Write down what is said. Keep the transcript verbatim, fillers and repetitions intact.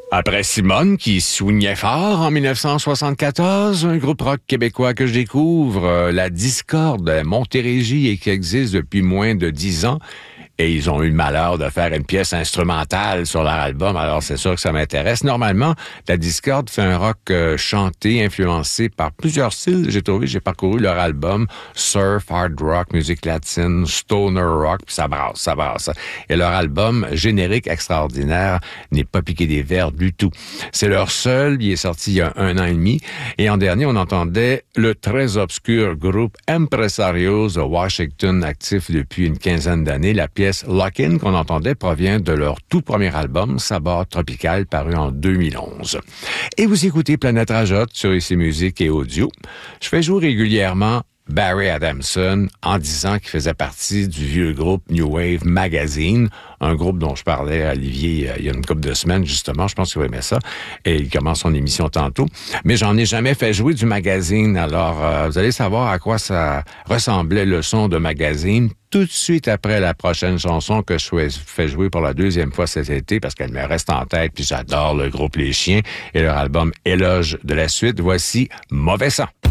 Après Simone, qui swingait fort en dix-neuf cent soixante-quatorze, un groupe rock québécois que je découvre, euh, la Discorde à Montérégie et qui existe depuis moins de dix ans. Et ils ont eu le malheur de faire une pièce instrumentale sur leur album, alors c'est sûr que ça m'intéresse. Normalement, la Discorde fait un rock euh, chanté, influencé par plusieurs styles. J'ai trouvé, j'ai parcouru leur album, surf, hard rock, musique latine, stoner rock, puis ça brasse, ça brasse. Et leur album, générique extraordinaire, n'est pas piqué des verres du tout. C'est leur seul, il est sorti il y a un an et demi. Et en dernier, on entendait le très obscur groupe Empresarios de Washington, actif depuis une quinzaine d'années. La pièce Lock-In qu'on entendait provient de leur tout premier album, Sabbat Tropical, paru en deux mille onze. Et vous écoutez Planète Rajotte sur I C Musique et Audio. Je fais jouer régulièrement Barry Adamson en disant qu'il faisait partie du vieux groupe New Wave Magazine, un groupe dont je parlais à Olivier il y a une couple de semaines, justement. Je pense qu'il va aimer ça. Et il commence son émission tantôt. Mais j'en ai jamais fait jouer du magazine. Alors, euh, vous allez savoir à quoi ça ressemblait le son de magazine tout de suite après la prochaine chanson que je fais jouer pour la deuxième fois cet été parce qu'elle me reste en tête. Puis j'adore le groupe Les Chiens et leur album Éloge de la suite. Voici Mauvais sang.